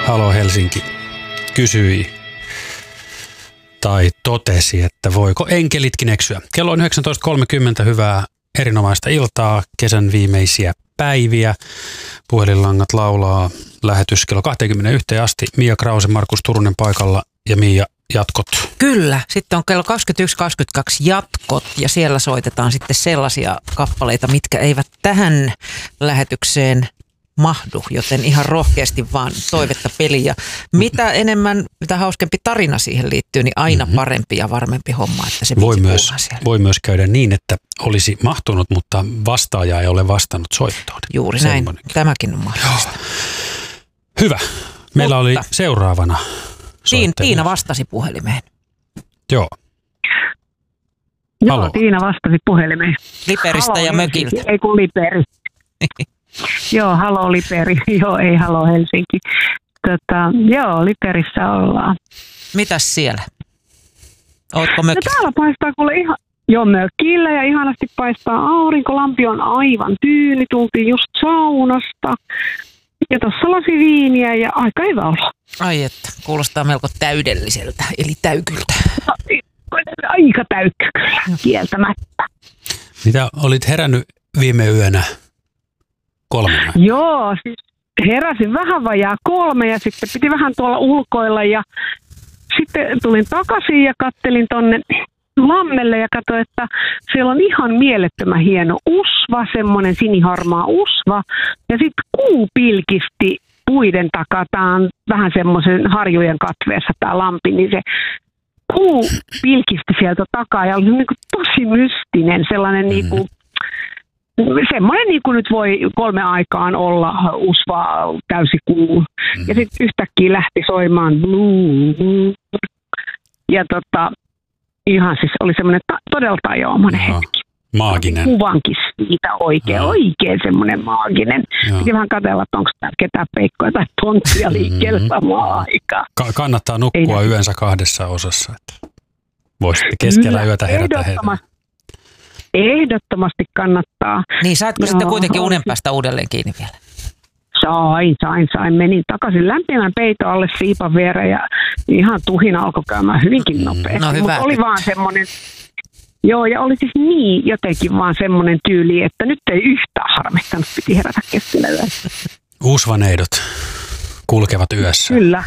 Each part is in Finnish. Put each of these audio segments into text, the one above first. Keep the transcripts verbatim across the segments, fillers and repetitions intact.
Halo Helsinki kysyi tai totesi, että voiko enkelitkin eksyä. Kello on yhdeksäntoista kolmekymmentä, hyvää erinomaista iltaa, kesän viimeisiä päiviä. Puhelinlangat laulaa, lähetys kello kaksikymmentäyksi asti. Mia Krause, Markus Turunen paikalla ja Mia, jatkot. Kyllä, sitten on kello kaksikymmentäyksi kaksikymmentäkaksi jatkot ja siellä soitetaan sitten sellaisia kappaleita, mitkä eivät tähän lähetykseen mahdu, joten ihan rohkeasti vaan toivetta peliä. Mitä enemmän, mitä hauskempi tarina siihen liittyy, niin aina parempi ja varmempi homma, että se voi myös, voi myös käydä niin, että olisi mahtunut, mutta vastaaja ei ole vastannut soittoon. Juuri näin, tämäkin on mahdollista. Joo. Hyvä. Meillä mutta oli seuraavana Tiin, Tiina vastasi puhelimeen. Joo. Joo, Halo. Tiina vastasi puhelimeen. Liperistä Halo, ja mökiltä. Ei kun Liperi. Joo, halo Liperi. Joo, ei halo Helsinki. Tota, joo, Liperissä ollaan. Mitäs siellä? Ootko mökillä? No täällä paistaa kuule ihan, joo mökillä ja ihanasti paistaa aurinko. Lampi on aivan tyyni. Tultiin just saunasta. Ja tuossa lasi viiniä ja aika hyvä olo. Ai että, kuulostaa melko täydelliseltä, eli täykyltä. No, aika täykkä kyllä, kieltämättä. Mitä olit herännyt viime yönä? Kolmena? Joo, siis heräsin vähän vajaa kolme ja sitten piti vähän tuolla ulkoilla ja sitten tulin takaisin ja kattelin tonne lammelle ja katsoin, että siellä on ihan mielettömän hieno usva, semmoinen siniharmaa usva ja sitten kuu pilkisti puiden takaa. Tämä on vähän semmoisen harjujen katveessa tämä lampi, niin se kuu pilkisti sieltä takaa ja oli niin kuin tosi mystinen, sellainen mm. niin kuin semmoinen niin kuin nyt voi kolme aikaan olla usva täysi kuu. Mm. Ja sitten yhtäkkiä lähti soimaan blue, blue. Ja tota, ihan siis oli semmoinen ta- todella tajoamainen hetki. Maaginen. Kuvankin siitä oikein, Aha. oikein semmoinen maaginen. Joo. Piti vähän katsella, että onko täällä ketään peikkoja tai tonttia liikkeellä mm. samaan aikaan. Ka- kannattaa nukkua Ei yönsä kahdessa osassa. Että voisitte keskellä yötä herätä heitä. Ehdottomasti kannattaa. Niin, saatko Joo. sitten kuitenkin unen päästä uudelleen kiinni vielä? Sain, sain, sain. Menin takaisin lämpimän peiton alle siipan viereen ja ihan tuhina alkoi käymään hyvinkin nopeasti. No, mutta oli vaan semmoinen, joo ja oli siis niin jotenkin vaan semmoinen tyyli, että nyt ei yhtään harmittanut, piti herätä keskellä yössä. Uusvaneidot kulkevat yössä. Kyllä.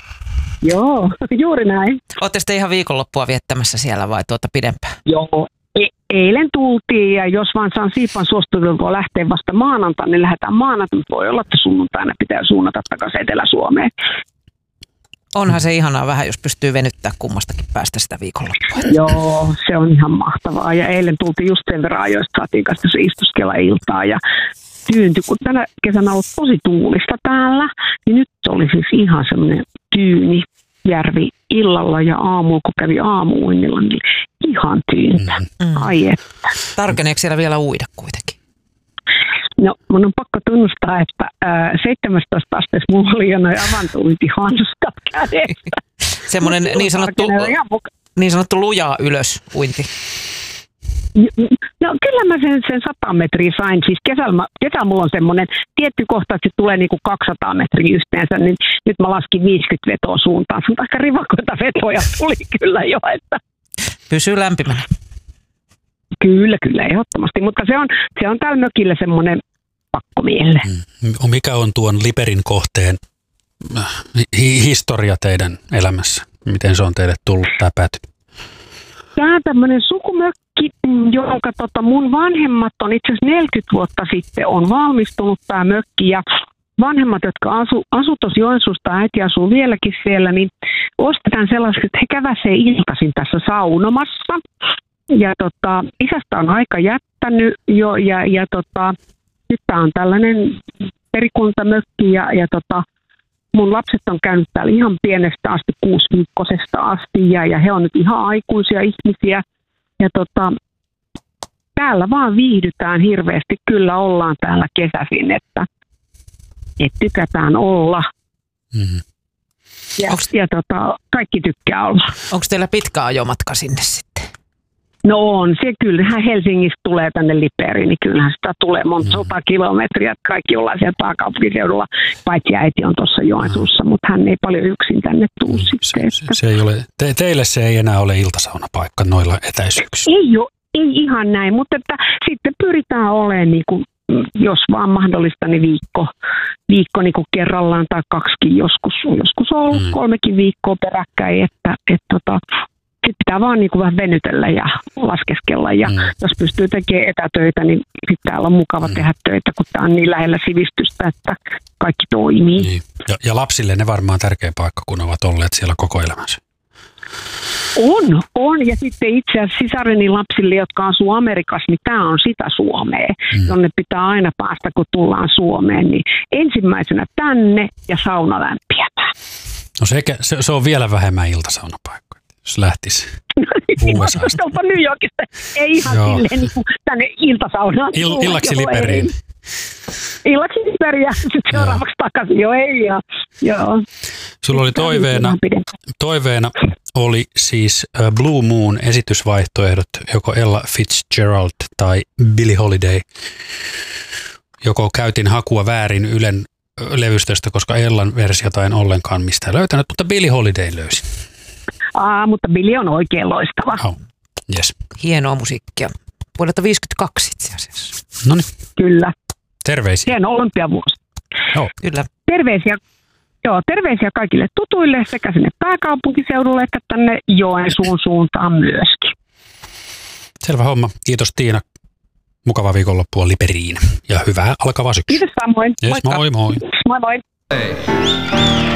Joo, juuri näin. Ootte sitten ihan viikonloppua viettämässä siellä vai tuota pidempään? Joo. Eilen tultiin ja jos vaan saan siipan suostutella lähteä vasta maanantaina, niin lähdetään maanantaina. Voi olla, että sunnuntaina pitää suunnata takaisin Etelä-Suomeen. Onhan se ihanaa vähän, jos pystyy venyttää kummastakin päästä sitä viikonloppua. Joo, se on ihan mahtavaa. Ja eilen tultiin just sen verran ajoista, saatiin kanssa se istuskella iltaa ja tyyntyi. Kun tänä kesänä on ollut tosi tuulista täällä, niin nyt oli siis ihan semmoinen tyyni järvi illalla ja aamulla, kun kävi aamuuinnilla, niin ihan tyyntä. Mm. Ai että. Tarkeneeko siellä vielä uida kuitenkin? No, mun on pakko tunnustaa, että äh, seitsemäntoista asteessa mulla oli jo noin avantointihanskat kädessä. Semmoinen niin sanottu, niin sanottu lujaa ylös uinti. No kyllä mä sen, sen sata metriä sain. Siis kesällä, kesällä mulla on semmoinen tietty kohta, että se tulee niinku kaksisataa metriä yhteensä, niin nyt mä laskin viisikymmentä vetoa suuntaan. Mutta aika rivakoita vetoja tuli kyllä jo. Että pysyy lämpimänä. Kyllä, kyllä, ehdottomasti. Mutta se on, se on täällä mökillä semmoinen pakkomielle. Mm. Mikä on tuon Liperin kohteen hi- historia teidän elämässä? Miten se on teille tullut tämä pääty? Tämä on tämmöinen sukumökki, jonka tota mun vanhemmat on itse asiassa neljäkymmentä vuotta sitten on valmistunut tämä mökki ja vanhemmat, jotka asu, asu tuossa Joensuusta, äiti asuu vieläkin siellä, niin ostetaan sellaiset, että he käväsee iltaisin tässä saunomassa. Ja tota, isästä on aika jättänyt jo ja, ja tota, nyt tämä on tällainen perikuntamökki ja, ja tota, mun lapset on käynyt täällä ihan pienestä asti, kuusiviikkosesta asti ja, ja he on nyt ihan aikuisia ihmisiä. Ja tota, täällä vaan viihdytään hirveästi, kyllä ollaan täällä kesäisin, että et tykätään olla. Mm-hmm. Ja, Onks... ja tota, kaikki tykkää olla. Onko teillä pitkä ajomatka sinne sitten? No on se, kyllähän Helsingistä tulee tänne Liperiin, niin kyllähän sitä tulee monta sata kilometriä, että kaikki ollaan siellä pääkaupunkiseudulla, paitsi äiti on tuossa Joensuussa, mutta hän ei paljon yksin tänne tule se, sitten. se, se ei ole, te, teille se ei enää ole iltasaunapaikka noilla etäisyyksillä. Ei ole, ei ihan näin, mutta että sitten pyritään olemaan, niin kuin, jos vaan mahdollista, niin viikko, viikko niin kuin kerrallaan tai kaksikin joskus. Joskus on ollut mm. kolmekin viikkoa peräkkäin, että, että, että sitten pitää vaan niin kuin vähän venytellä ja laskeskella. Ja mm. jos pystyy tekemään etätöitä, niin sitten täällä on mukava mm. tehdä töitä, kun tämä on niin lähellä sivistystä, että kaikki toimii. Niin. Ja, ja lapsille ne varmaan tärkeä paikka, kun ovat olleet siellä koko elämänsä. On, on. Ja sitten itse asiassa sisareni lapsille, jotka asuu Amerikassa, niin tämä on sitä Suomea, mm. jonne pitää aina päästä, kun tullaan Suomeen. Niin ensimmäisenä tänne ja sauna lämpiämään. No se, se, se on vielä vähemmän iltasaunapaikkoja, jos lähtisi U S A:sta. Onpa New Yorkista. Ei ihan Joo. silleen niin kuin tänne iltasaunaan. Il, illaksi Liperiin. Illaksi Liperiin ja sitten seuraavaksi takaisin. Joo, ei ja, joo. Sulla oli toiveena, toiveena oli siis Blue Moon esitysvaihtoehdot, joko Ella Fitzgerald tai Billie Holiday. Joko käytin hakua väärin Ylen levystöstä, koska Ellan versiota en ollenkaan mistään löytänyt, mutta Billie Holiday löysin. Aa, mutta Billie on oikein loistava. Oh, yes. Hienoa musiikkia. Vuodelta viisikymmentäkaksi itse asiassa. Noniin. Kyllä. Terveisiä. Hieno olympiavuosi. Joo. Kyllä. Terveisiä, joo, terveisiä kaikille tutuille sekä sinne pääkaupunkiseudulle että tänne Joensuun suuntaan myöskin. Selvä homma. Kiitos Tiina. Mukavaa viikonloppua Liperiin ja hyvää alkavaa syksyä. Kiitos samoin. Yes, moi moi. Moi moi. Hey.